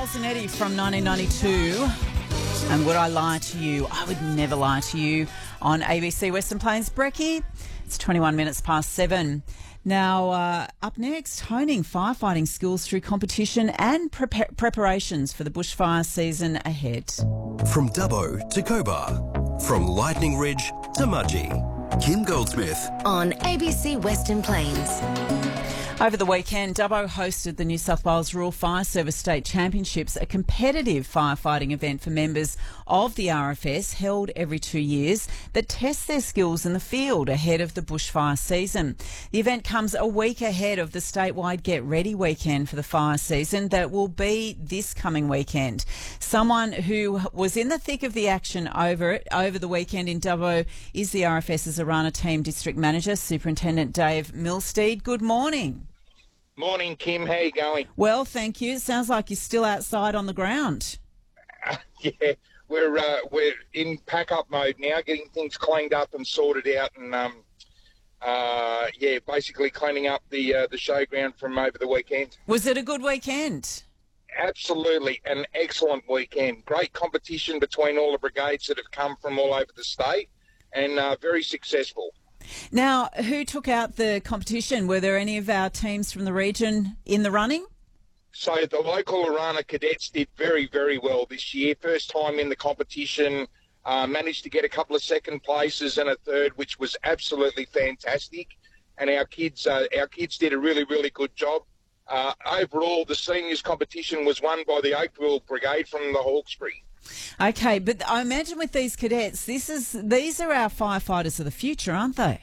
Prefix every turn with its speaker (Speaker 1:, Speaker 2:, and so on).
Speaker 1: Miles and Eddie from 1992. And Would I Lie to You? I Would Never Lie to You on ABC Western Plains. Brekkie, it's 21 minutes past 7. Now, up next, honing firefighting skills through competition and preparations for the bushfire season ahead.
Speaker 2: From Dubbo to Cobar, from Lightning Ridge to Mudgee. Kim Goldsmith
Speaker 3: on ABC Western Plains.
Speaker 1: Over the weekend, Dubbo hosted the New South Wales Rural Fire Service State Championships, a competitive firefighting event for members of the RFS held every 2 years that tests their skills in the field ahead of the bushfire season. The event comes a week ahead of the statewide Get Ready weekend for the fire season that will be this coming weekend. Someone who was in the thick of the action over the weekend in Dubbo is the RFS's Arana Team District Manager, Superintendent Dave Milstead. Good morning.
Speaker 4: Morning, Kim. How you going?
Speaker 1: Well, thank you. It sounds like you're still outside on the ground.
Speaker 4: Yeah, we're in pack-up mode now, getting things cleaned up and sorted out, and basically cleaning up the showground from over the weekend.
Speaker 1: Was it a good weekend?
Speaker 4: Absolutely, an excellent weekend. Great competition between all the brigades that have come from all over the state, and very successful.
Speaker 1: Now, who took out the competition? Were there any of our teams from the region in the running?
Speaker 4: So the local Arana cadets did very, very well this year. First time in the competition, managed to get a couple of second places and a third, which was absolutely fantastic. And our kids did a really, really good job. Overall, the seniors competition was won by the Oakville Brigade from the Hawkesbury.
Speaker 1: Okay, but I imagine with these cadets, these are our firefighters of the future, aren't they?